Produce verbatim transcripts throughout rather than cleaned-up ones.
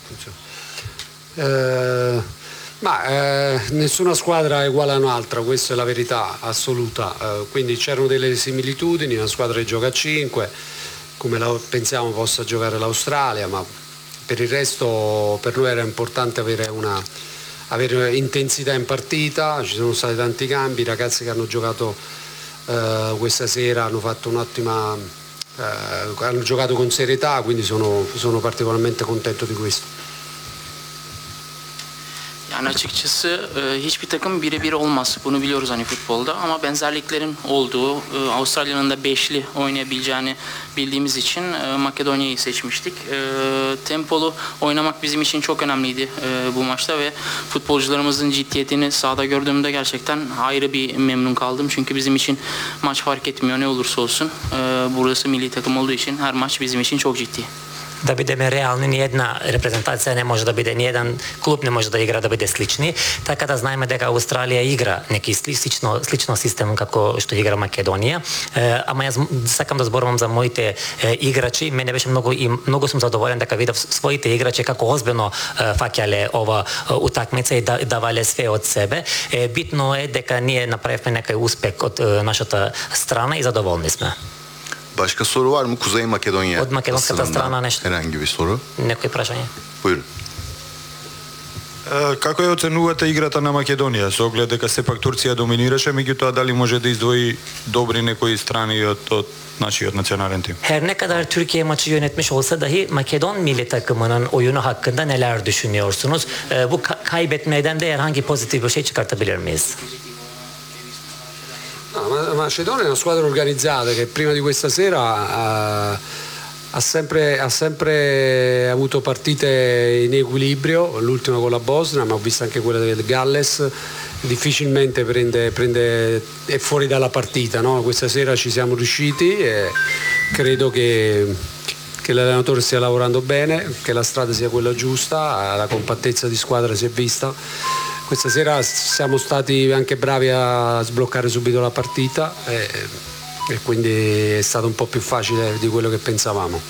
Eh, ma eh, nessuna squadra è uguale a un'altra, questa è la verità assoluta. Eh, quindi c'erano delle similitudini, una squadra che gioca a cinque, come la, pensiamo possa giocare l'Australia, ma per il resto per noi era importante avere una avere intensità in partita. Ci sono stati tanti cambi, i ragazzi che hanno giocato eh, questa sera hanno fatto un'ottima eh, hanno giocato con serietà, quindi sono, sono particolarmente contento di questo. Yani açıkçası hiçbir takım birebir olmaz. Bunu biliyoruz hani futbolda, ama benzerliklerin olduğu, Avustralya'nın da beşli oynayabileceğini bildiğimiz için Makedonya'yı seçmiştik. Tempolu oynamak bizim için çok önemliydi bu maçta ve futbolcularımızın ciddiyetini sahada gördüğümde gerçekten ayrı bir memnun kaldım. Çünkü bizim için maç fark etmiyor, ne olursa olsun. Burası milli takım olduğu için her maç bizim için çok ciddi. Da бидеме реални, ни една репрезентација не може да биде, ни еден клуб не може да игра да биде слични, така да знаеме дека Австралија игра неки слично, слично систем како што игра Македонија. Е, ама јас сакам да зборувам за моите е, играчи. Мене беше многу и многу сум задоволен дека видов своите играчи како озбилно е, фаќале ова е, утакмица и да, давале све од себе. Е, битно е дека ние направивме некој успех од е, нашата страна и задоволни сме. Başka soru var mı? Kuzey Makedonya Od makedonskата страна нешто. Herhangi bir soru. Некои прашања? Buyurun. Како ја оценувате играта на Македонија? Со оглед дека сепак Турција доминираше, меѓутоа дали може да издвои добри некои страни од, од нашиот национален тим? Her ne kadar Türkiye maçı yönetmiş olsa dahi Makedon milli takımının oyunu hakkında neler düşünüyorsunuz? Bu kaybetmeden de herhangi pozitif bir şey çıkartabilir miyiz? No, ma Macedonia è una squadra organizzata che prima di questa sera ha, ha, sempre, ha sempre avuto partite in equilibrio, l'ultima con la Bosnia, ma ho visto anche quella del Galles, difficilmente prende, prende, è fuori dalla partita, no? Questa sera ci siamo riusciti e credo che, che l'allenatore stia lavorando bene, che la strada sia quella giusta, la compattezza di squadra si è vista. Questa sera siamo stati anche bravi a sbloccare subito la partita e, e quindi è stato un po' più facile di quello che pensavamo.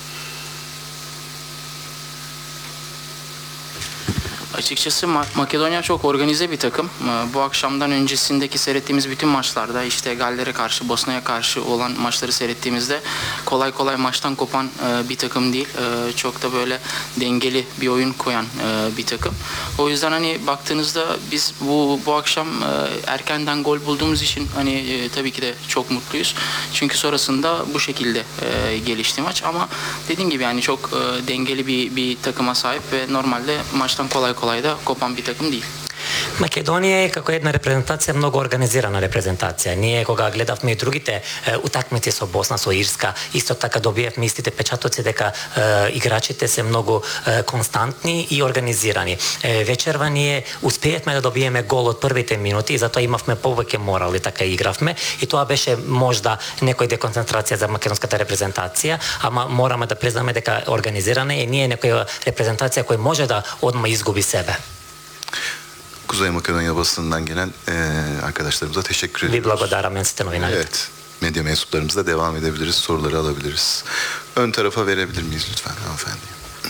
Açıkçası Makedonya çok organize bir takım. Bu akşamdan öncesindeki seyrettiğimiz bütün maçlarda, işte Galler'e karşı, Bosna'ya karşı olan maçları seyrettiğimizde kolay kolay maçtan kopan bir takım değil. Çok da böyle dengeli bir oyun koyan bir takım. O yüzden hani baktığınızda biz bu bu akşam erkenden gol bulduğumuz için hani tabii ki de çok mutluyuz. Çünkü sonrasında bu şekilde gelişti maç, ama dediğim gibi yani çok dengeli bir bir takıma sahip ve normalde maçtan kolay kolay da kopan bir takım değil. Македонија е како една репрезентација многу организирана репрезентација. Ние кога гледавме и другите е, утакмици со Босна, со Ирска, исто така добиевме истите печатоци дека е, играчите се многу е, константни и организирани. Е, вечерва ние успеевме да добиеме гол од првите минути и затоа имавме повеќе морал и така игравме, и тоа беше можда некој деконцентрација за македонската репрезентација, ама мораме да признаме дека организирана и ние некоја репрезентација која може да одма изгуби себе. Kuzey Makedonya basınından gelen e, arkadaşlarımıza teşekkür ediyoruz. Vi благодарам сите новинари. Evet, medya mensuplarımızla devam edebiliriz, soruları alabiliriz. Ön tarafa verebilir miyiz lütfen hanımefendi?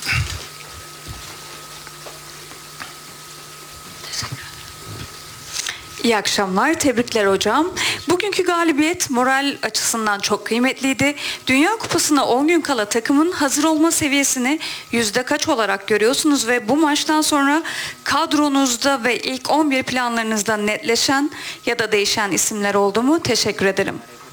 İyi akşamlar, tebrikler hocam. Bugünkü galibiyet moral açısından çok kıymetliydi. Dünya Kupası'na on gün kala takımın hazır olma seviyesini yüzde kaç olarak görüyorsunuz ve bu maçtan sonra kadronuzda ve ilk on bir planlarınızda netleşen ya da değişen isimler oldu mu? Teşekkür ederim.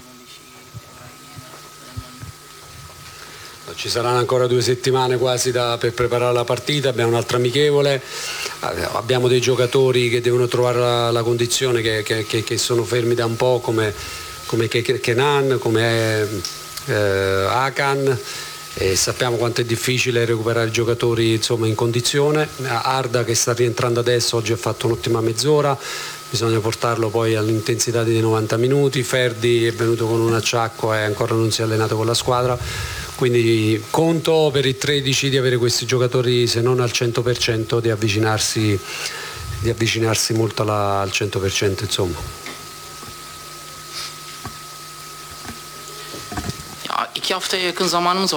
Ci saranno ancora due settimane quasi da, per preparare la partita, abbiamo un'altra amichevole, abbiamo dei giocatori che devono trovare la, la condizione, che, che, che sono fermi da un po', come, come Kenan, come eh, Hakan, e sappiamo quanto è difficile recuperare i giocatori insomma, in condizione. Arda, che sta rientrando adesso, oggi ha fatto un'ottima mezz'ora, bisogna portarlo poi all'intensità dei novanta minuti. Ferdi è venuto con un acciacco e ancora non si è allenato con la squadra, quindi conto per il tredici di avere questi giocatori, se non al cento per cento, di avvicinarsi, di avvicinarsi molto alla, al cento per cento insomma. Ya iki haftaya yakın zamanımız var.